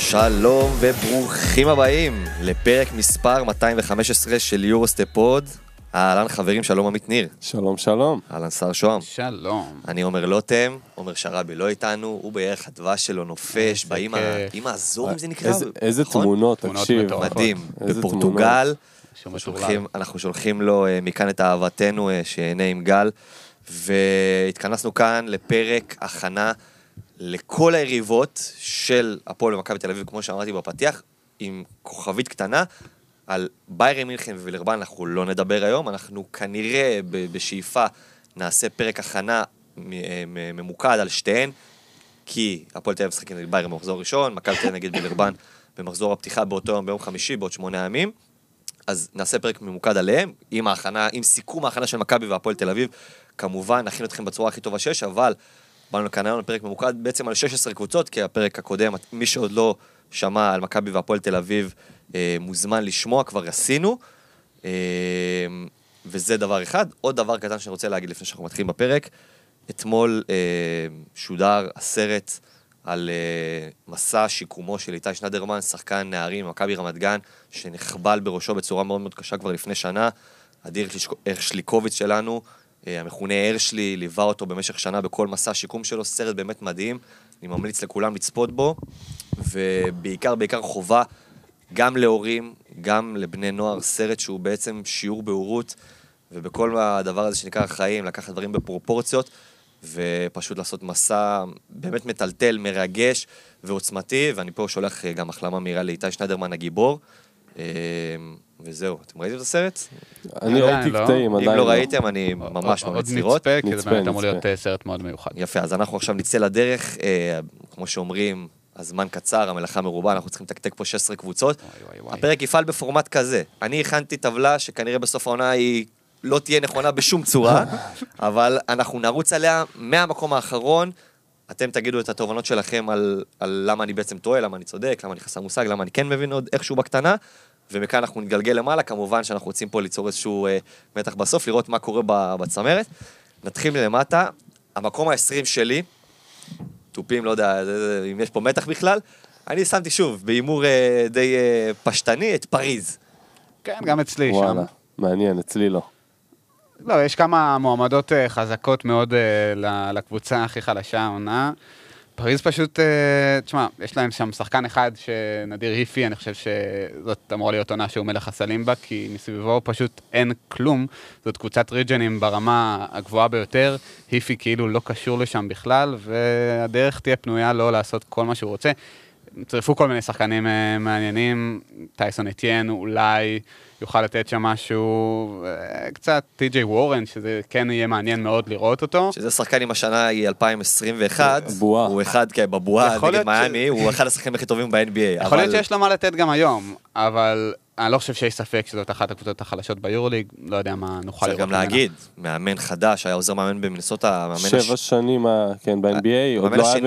שלום וברוכים הבאים לפרק מספר 215 של יורוסטפוד. אהלן חברים, שלום עמית ניר. שלום שלום. אהלן שר שוהם. שלום. אני עומר לוטם, עומר שרבי לא איתנו, הוא בערך הדבש שלו נופש, עם הזורים זה נקרא. איזה תמונות, תקשיב. מדהים, בפורטוגל. אנחנו שולחים לו מכאן את אהבתנו שיהנה עם גל, והתכנסנו כאן לפרק הכנה לכל היריבות של הפועל ומכבי תל אביב, כמו שאמרתי בפתיח, עם כוכבית קטנה. על ביירן מינכן ווילרבן אנחנו לא נדבר היום, אנחנו כנראה בשאיפה נעשה פרק הכנה ממוקד על שתיהן, כי הפועל תל אביב משחקים נגד ביירן במחזור ראשון, מכבי תל אביב נגד ווילרבן במחזור הפתיחה באותו יום ביום חמישי, בעוד 8 ימים, אז נעשה פרק ממוקד עליהם, עם סיכום ההכנה של מכבי והפועל תל אביב, כמובן נכין אתכם בצורה הכי טובה שיש, אבל באנו לכאן היום לפרק ממוקד בעצם על 16 קבוצות, כי הפרק הקודם, מי שעוד לא שמע על מכבי והפועל תל אביב, מוזמן לשמוע, כבר עשינו, וזה דבר אחד. עוד דבר קטן שאני רוצה להגיד לפני שאנחנו מתחילים בפרק, אתמול שודר הסרט על מסע שיקומו של איתי שנדרמן, שחקן נערים מכבי רמת גן, שנחבל בראשו בצורה מאוד מאוד קשה כבר לפני שנה. אדיר הרשליקוביץ שלנו, המכונה הרשלי, ליווה אותו במשך שנה בכל מסע שיקום שלו, סרט באמת מדהים, אני ממליץ לכולם לצפות בו, ובעיקר חובה גם להורים, גם לבני נוער, סרט שהוא בעצם שיעור בהורות, ובכל הדבר הזה שנקרא חיים, לקחת דברים בפרופורציות, ופשוט לעשות מסע באמת מטלטל, מרגש ועוצמתי, ואני פה שולח גם החלמה מהירה לאיתי שנדרמן הגיבור, וזהו. אתם ראיתם את הסרט? אני ראיתי קטעים, עדיין לא. אם לא ראיתם, אני ממש ממליץ לראות. עוד נצפה, כי זה באמת אמור להיות סרט מאוד מיוחד. יפה, אז אנחנו עכשיו נצא לדרך, כמו שאומרים, הזמן קצר, המלאכה מרובה, אנחנו צריכים לתקתק פה 16 קבוצות. הפרק יפעל בפורמט כזה. אני הכנתי טבלה שכנראה בסוף העונה היא לא תהיה נכונה בשום צורה, אבל אנחנו נרוץ עליה מהמקום האחרון. אתם תגידו את התובנות שלכם על למה אני בעצם טועה, למה אני צודק, למה אני חסר מושג, למה אני כן מבין עוד איכשהו בקטנה, ומכאן אנחנו נתגלגל למעלה. כמובן שאנחנו רוצים פה ליצור איזשהו מתח בסוף, לראות מה קורה בצמרת. נתחיל למטה. המקום ה-20 שלי, טופים, לא יודע אם יש פה מתח בכלל, אני שמתי שוב, באימור די פשטני, את פריז. כן, גם אצלי שם. וואלה, מעניין, אצלי לא. לא, יש כמה מועמדות חזקות מאוד לקבוצה הכי חלשה העונה. פריז פשוט, תשמע, יש להם שם שחקן אחד שנדיר היפי, אני חושב שזאת אמורה להיות עונה שהוא מלך הסלים בה, כי מסביבו פשוט אין כלום. זאת קבוצת ריג'נים ברמה הגבוהה ביותר, היפי כאילו לא קשור לשם בכלל, והדרך תהיה פנויה לא לעשות כל מה שהוא רוצה. צריפו כל מיני שחקנים מעניינים, טייסון אטיין אולי יוכל לתת שם משהו, קצת טי.ג'יי וורן, שזה כן יהיה מעניין מאוד לראות אותו. שזה שחקן עם השנה היא 2021, הוא אחד בבועה נגד מיאמי, הוא אחד השחקנים הכי טובים ב-NBA. יכול להיות שיש לו מה לתת גם היום, אבל אני לא חושב שיש ספק שזאת אחת הקבוצות החלשות ביורוליג, לא יודע מה נוכל לראות. צריך גם להגיד, מאמן חדש, היה עוזר מאמן במינסוטה, 7 שנים, כן, ב-NBA,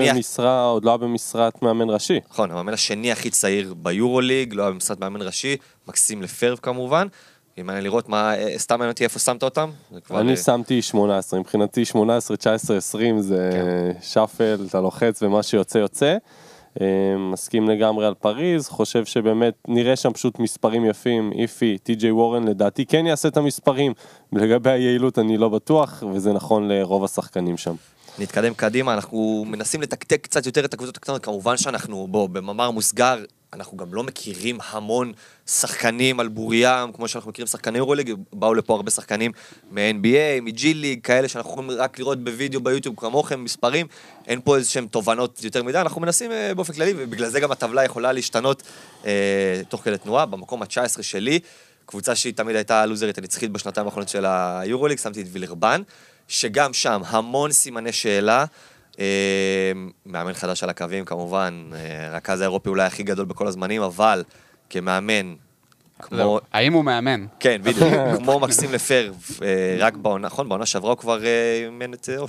עוד לא היה במשרת מאמן ראשי. נכון, המאמן השני הכי צעיר ביורוליג, לא היה במשרת מאמן ראשי, מקסים לפרב כמובן. אם אני לראות מה, סתם מעניין אותי איפה שמת אותם? אני שמתי 18, מבחינתי 18, 19, 20 זה שפל, אתה לוחץ ומה שיוצא יוצא. מסכים לגמרי על פריז, חושב שבאמת נראה שם פשוט מספרים יפים, איפי, טי.ג'יי וורן לדעתי כן יעשה את המספרים, לגבי היעילות אני לא בטוח, וזה נכון לרוב השחקנים שם. נתקדם קדימה, אנחנו מנסים לתקתק קצת יותר את הקבוצות הקטנות, כמובן שאנחנו במאמר מוסגר, אנחנו גם לא מכירים המון שחקנים על בוריים, כמו שאנחנו מכירים שחקני יורוליג, באו לפה הרבה שחקנים מ-NBA, מג'י ליג, כאלה שאנחנו יכולים רק לראות בווידאו ביוטיוב כמוכם, מספרים, אין פה איזשהם תובנות יותר מדי, אנחנו מנסים באופן כללי, ובגלל זה גם הטבלה יכולה להשתנות תוך כדי תנועה. במקום ה-19 שלי, קבוצה שהיא תמיד הייתה לוזרית הנצחית בשנתיים האחרונות של היורוליג, שמתי את וילרבן, שגם שם המון סימני שאלה, מאמן חדש על הקווים כמובן, רכז האירופי אולי הכי גדול בכל הזמנים, אבל כמאמן, כמו... האם הוא מאמן? כן, בדיוק, כמו מקסים לפרב, רק בעונה, נכון, בעונה שעברה הוא כבר אימן את